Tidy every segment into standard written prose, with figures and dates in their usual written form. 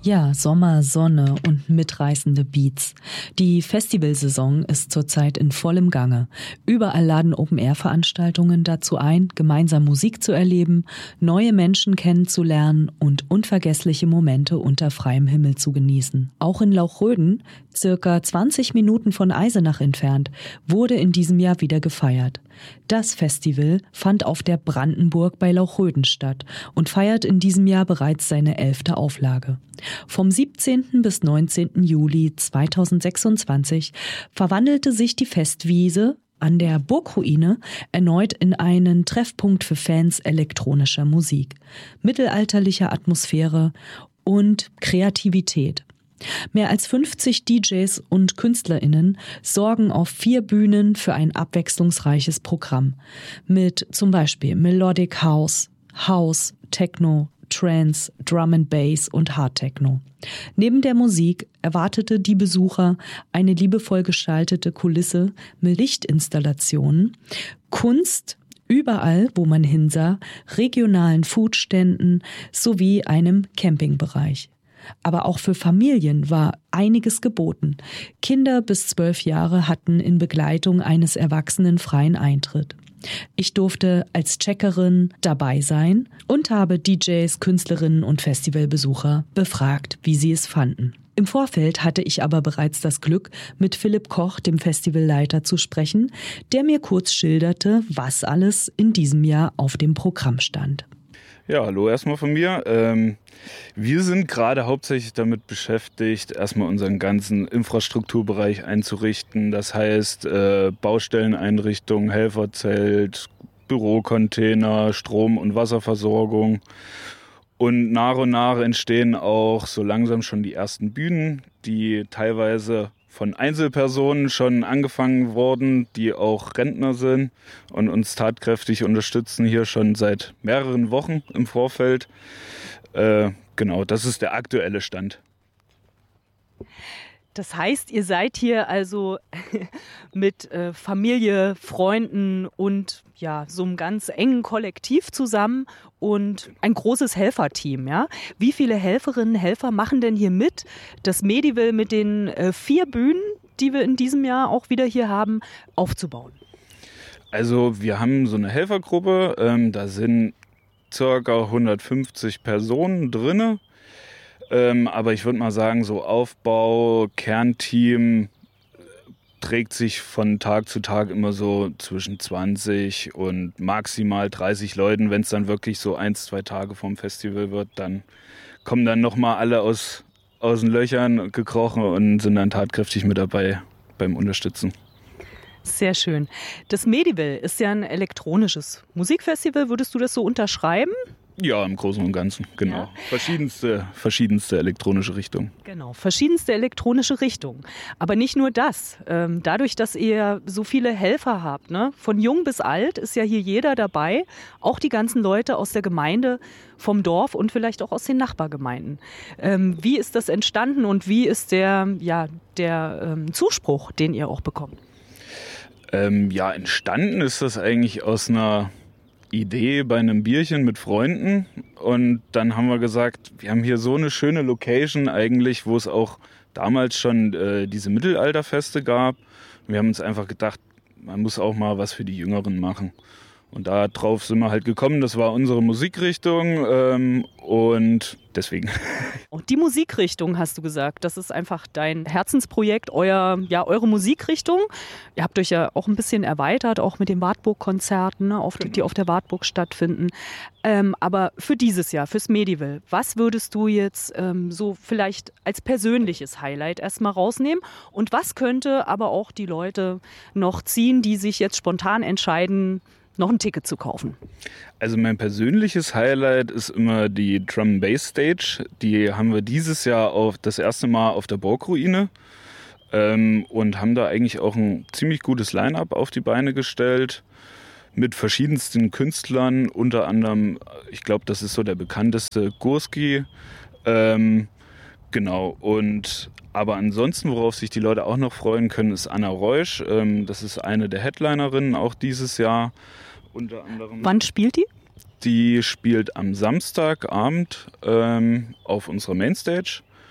Ja, Sommer, Sonne und mitreißende Beats. Die Festivalsaison ist zurzeit in vollem Gange. Überall laden Open-Air-Veranstaltungen dazu ein, gemeinsam Musik zu erleben, neue Menschen kennenzulernen und unvergessliche Momente unter freiem Himmel zu genießen. Auch in Lauchröden, circa 20 Minuten von Eisenach entfernt, wurde in diesem Jahr wieder gefeiert. Das Festival fand auf der Brandenburg bei Lauchröden statt und feiert in diesem Jahr bereits seine 11. Auflage. Vom 17. bis 19. Juli 2026 verwandelte sich die Festwiese an der Burgruine erneut in einen Treffpunkt für Fans elektronischer Musik, mittelalterlicher Atmosphäre und Kreativität. Mehr als 50 DJs und KünstlerInnen sorgen auf 4 Bühnen für ein abwechslungsreiches Programm mit zum Beispiel Melodic House, House, Techno, Trance, Drum and Bass und Hard Techno. Neben der Musik erwartete die Besucher eine liebevoll gestaltete Kulisse mit Lichtinstallationen, Kunst überall, wo man hinsah, regionalen Foodständen sowie einem Campingbereich. Aber auch für Familien war einiges geboten. Kinder bis 12 Jahre hatten in Begleitung eines Erwachsenen freien Eintritt. Ich durfte als Checkerin dabei sein und habe DJs, Künstlerinnen und Festivalbesucher befragt, wie sie es fanden. Im Vorfeld hatte ich aber bereits das Glück, mit Philipp Koch, dem Festivalleiter, zu sprechen, der mir kurz schilderte, was alles in diesem Jahr auf dem Programm stand. Ja, hallo erstmal von mir. Wir sind gerade hauptsächlich damit beschäftigt, erstmal unseren ganzen Infrastrukturbereich einzurichten. Das heißt Baustelleneinrichtungen, Helferzelt, Bürocontainer, Strom- und Wasserversorgung. Und nach entstehen auch so langsam schon die ersten Bühnen, die teilweise von Einzelpersonen schon angefangen wurden, die auch Rentner sind und uns tatkräftig unterstützen hier schon seit mehreren Wochen im Vorfeld. Genau, das ist der aktuelle Stand. Das heißt, ihr seid hier also mit Familie, Freunden und ja, so einem ganz engen Kollektiv zusammen und ein großes Helferteam, ja? Wie viele Helferinnen, Helfer machen denn hier mit, das Medival mit den 4 Bühnen, die wir in diesem Jahr auch wieder hier haben, aufzubauen? Also wir haben so eine Helfergruppe, da sind ca. 150 Personen drinne. Aber ich würde mal sagen, so Aufbau, Kernteam trägt sich von Tag zu Tag immer so zwischen 20 und maximal 30 Leuten. Wenn es dann wirklich so 1-2 Tage vom Festival wird, dann kommen dann nochmal alle aus den Löchern gekrochen und sind dann tatkräftig mit dabei beim Unterstützen. Sehr schön. Das Medival ist ja ein elektronisches Musikfestival. Würdest du das so unterschreiben? Ja, im Großen und Ganzen, genau. Ja. Verschiedenste elektronische Richtungen. Genau, verschiedenste elektronische Richtungen. Aber nicht nur das. Dadurch, dass ihr so viele Helfer habt, ne? Von jung bis alt ist ja hier jeder dabei. Auch die ganzen Leute aus der Gemeinde, vom Dorf und vielleicht auch aus den Nachbargemeinden. Wie ist das entstanden und wie ist der Zuspruch, den ihr auch bekommt? Entstanden ist das eigentlich aus einer Idee bei einem Bierchen mit Freunden und dann haben wir gesagt, wir haben hier so eine schöne Location eigentlich, wo es auch damals schon diese Mittelalterfeste gab. Wir haben uns einfach gedacht, man muss auch mal was für die Jüngeren machen. Und darauf sind wir halt gekommen, das war unsere Musikrichtung und deswegen. Und die Musikrichtung, hast du gesagt, das ist einfach dein Herzensprojekt, eure Musikrichtung. Ihr habt euch ja auch ein bisschen erweitert, auch mit den Wartburg-Konzerten, ne, die auf der Wartburg stattfinden. Aber für dieses Jahr, fürs Medival, was würdest du jetzt so vielleicht als persönliches Highlight erstmal rausnehmen? Und was könnte aber auch die Leute noch ziehen, die sich jetzt spontan entscheiden, noch ein Ticket zu kaufen? Also mein persönliches Highlight ist immer die Drum Bass Stage. Die haben wir dieses Jahr das erste Mal auf der Burgruine und haben da eigentlich auch ein ziemlich gutes Line-Up auf die Beine gestellt mit verschiedensten Künstlern, unter anderem, ich glaube, das ist so der bekannteste, Gurski. Genau, aber ansonsten, worauf sich die Leute auch noch freuen können, ist Anna Reusch. Das ist eine der Headlinerinnen auch dieses Jahr. Unter anderem. Wann spielt die? Die spielt am Samstagabend auf unserer Mainstage.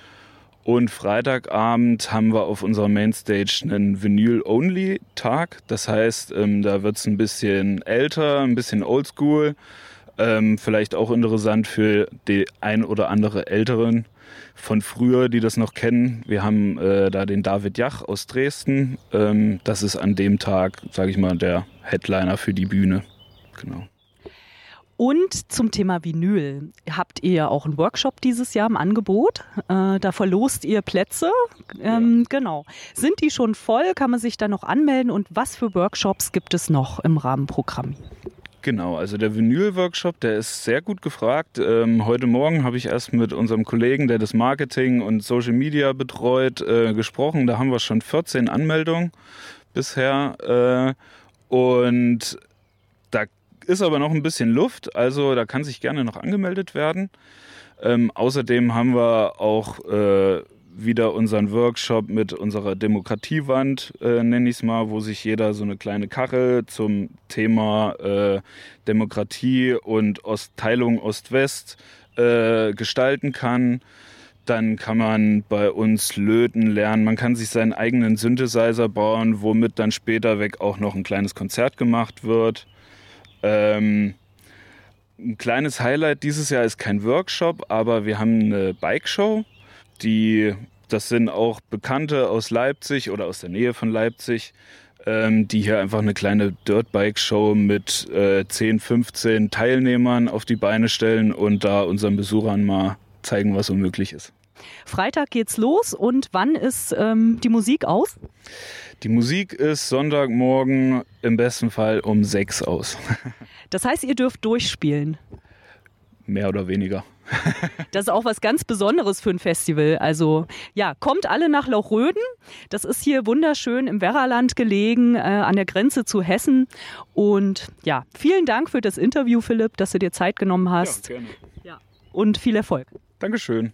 Und Freitagabend haben wir auf unserer Mainstage einen Vinyl-Only-Tag. Das heißt, da wird es ein bisschen älter, ein bisschen oldschool. Vielleicht auch interessant für die ein oder andere Älteren von früher, die das noch kennen. Wir haben da den David Jach aus Dresden. Das ist an dem Tag, sage ich mal, der Headliner für die Bühne. Genau. Und zum Thema Vinyl. Habt ihr auch einen Workshop dieses Jahr im Angebot? Da verlost ihr Plätze. Genau. Sind die schon voll? Kann man sich da noch anmelden? Und was für Workshops gibt es noch im Rahmenprogramm? Genau, also der Vinyl-Workshop, der ist sehr gut gefragt. Heute Morgen habe ich erst mit unserem Kollegen, der das Marketing und Social Media betreut, gesprochen. Da haben wir schon 14 Anmeldungen bisher. Und da ist aber noch ein bisschen Luft, also da kann sich gerne noch angemeldet werden. Außerdem haben wir auch wieder unseren Workshop mit unserer Demokratiewand, nenne ich es mal, wo sich jeder so eine kleine Kachel zum Thema Demokratie und Teilung Ost-West gestalten kann. Dann kann man bei uns löten lernen. Man kann sich seinen eigenen Synthesizer bauen, womit dann später weg auch noch ein kleines Konzert gemacht wird. Ein kleines Highlight dieses Jahr ist kein Workshop, aber wir haben eine Bike-Show. Das sind auch Bekannte aus Leipzig oder aus der Nähe von Leipzig, die hier einfach eine kleine Dirtbike-Show mit 10, 15 Teilnehmern auf die Beine stellen und da unseren Besuchern mal zeigen, was so möglich ist. Freitag geht's los und wann ist die Musik aus? Die Musik ist Sonntagmorgen im besten Fall um 6 aus. Das heißt, ihr dürft durchspielen? Mehr oder weniger. Das ist auch was ganz Besonderes für ein Festival. Also ja, kommt alle nach Lauchröden. Das ist hier wunderschön im Werraland gelegen, an der Grenze zu Hessen. Und ja, vielen Dank für das Interview, Philipp, dass du dir Zeit genommen hast. Ja, gerne. Ja. Und viel Erfolg. Dankeschön.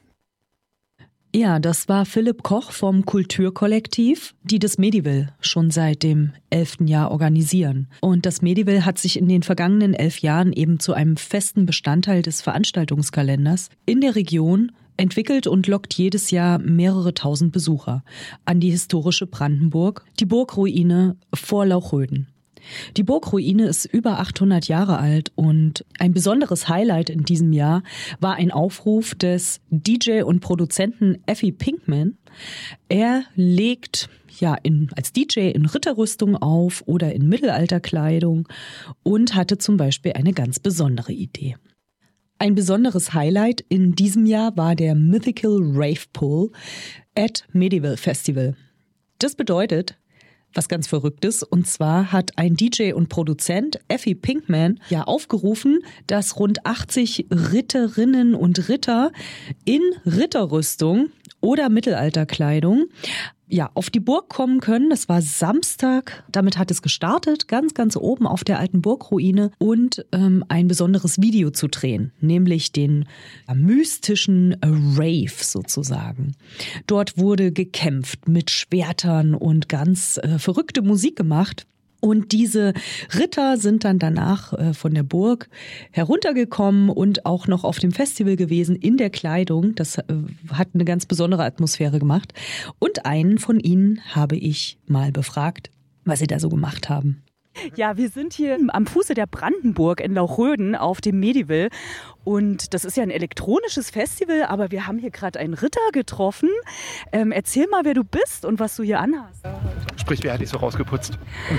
Ja, das war Philipp Koch vom Kulturkollektiv, die das Medival schon seit dem 11. Jahr organisieren. Und das Medival hat sich in den vergangenen 11 Jahren eben zu einem festen Bestandteil des Veranstaltungskalenders in der Region entwickelt und lockt jedes Jahr mehrere tausend Besucher an die historische Brandenburg, die Burgruine vor Lauchröden. Die Burgruine ist über 800 Jahre alt und ein besonderes Highlight in diesem Jahr war ein Aufruf des DJ und Produzenten Effie Pinkman. Er legt als DJ in Ritterrüstung auf oder in Mittelalterkleidung und hatte zum Beispiel eine ganz besondere Idee. Ein besonderes Highlight in diesem Jahr war der Mythical Rave Pool at Medival Festival. Das bedeutet, was ganz Verrücktes, und zwar hat ein DJ und Produzent, Effie Pinkman, aufgerufen, dass rund 80 Ritterinnen und Ritter in Ritterrüstung oder Mittelalterkleidung auf die Burg kommen können. Das war Samstag. Damit hat es gestartet, ganz, ganz oben auf der alten Burgruine und ein besonderes Video zu drehen, nämlich den mystischen Rave sozusagen. Dort wurde gekämpft mit Schwertern und ganz verrückte Musik gemacht. Und diese Ritter sind dann danach von der Burg heruntergekommen und auch noch auf dem Festival gewesen in der Kleidung. Das hat eine ganz besondere Atmosphäre gemacht. Und einen von ihnen habe ich mal befragt, was sie da so gemacht haben. Ja, wir sind hier am Fuße der Brandenburg in Lauchröden auf dem Medival. Und das ist ja ein elektronisches Festival, aber wir haben hier gerade einen Ritter getroffen. Erzähl mal, wer du bist und was du hier anhast. Sprich, wer hat dich so rausgeputzt?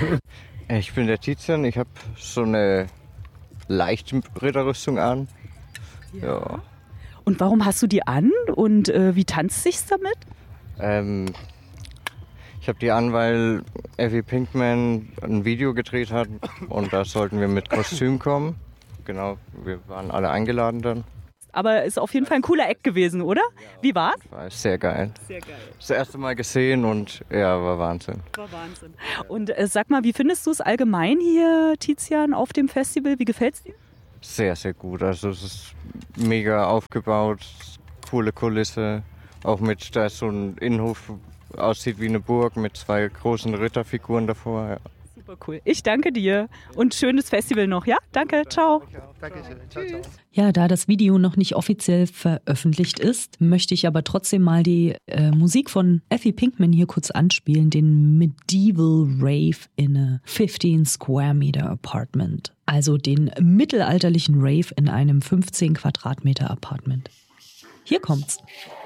Ich bin der Tizian, ich habe so eine leichte Ritterrüstung an. Ja. Und warum hast du die an und wie tanzt sich's damit? Ich habe die an, weil Effie Pinkman ein Video gedreht hat und da sollten wir mit Kostüm kommen. Genau, wir waren alle eingeladen dann. Aber ist auf jeden Fall ein cooler Act gewesen, oder? Wie war's? War sehr geil. Sehr geil. Das erste Mal gesehen und ja, war Wahnsinn. War Wahnsinn. Und sag mal, wie findest du es allgemein hier, Tizian, auf dem Festival? Wie gefällt's dir? Sehr, sehr gut. Also es ist mega aufgebaut, coole Kulisse. Auch mit, da ist so ein Innenhof, aussieht wie eine Burg mit 2 großen Ritterfiguren davor. Ja. Super cool. Ich danke dir und schönes Festival noch. Ja, danke. Ciao. Dankeschön. Ciao, ciao. Ja, da das Video noch nicht offiziell veröffentlicht ist, möchte ich aber trotzdem mal die Musik von Effie Pinkman hier kurz anspielen, den Medieval Rave in a 15 Square Meter Apartment. Also den mittelalterlichen Rave in einem 15 Quadratmeter Apartment. Hier kommt's.